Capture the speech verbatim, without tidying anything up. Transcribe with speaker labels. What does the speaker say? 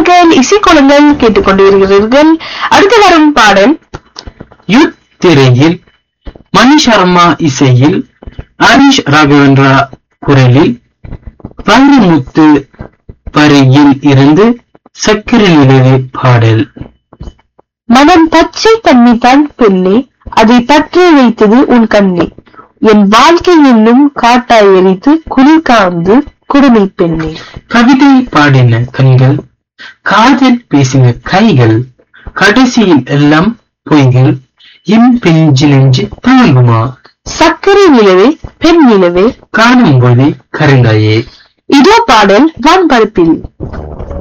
Speaker 1: நேயர்கள் இசைக்குளங்கள் கேட்டுக்கொண்டிருக்கிறீர்கள். அடுத்து வரும் பாடல்
Speaker 2: யுத் திரையில் மணி சர்மா இசையில் ஹரிஷ் ராகவேந்திரா குரலில் பங்குமுத்து வரியில் இருந்து சக்கரை நிலவே பாடல்.
Speaker 1: மனம் பச்சை தண்ணி தான் பெண்ணே, அதை பற்றி வைத்தது உன் கண்ணே, என் வாழ்க்கை என்னும் காட்டாய் எரித்து குளிர் காந்து குடுமை பெண்ணே.
Speaker 2: கவிதை பாடின கண்கள், காதல் பேசின கைகள், கடைசியில் எல்லாம் பொய்கள், என் பெஞ்சு நெஞ்சு தாங்குமா?
Speaker 1: சக்கரை நிலவே பெண் நிலவே
Speaker 2: காணும் போதே கருங்காயே.
Speaker 1: இதோ பாடல் வான்பரப்பில்.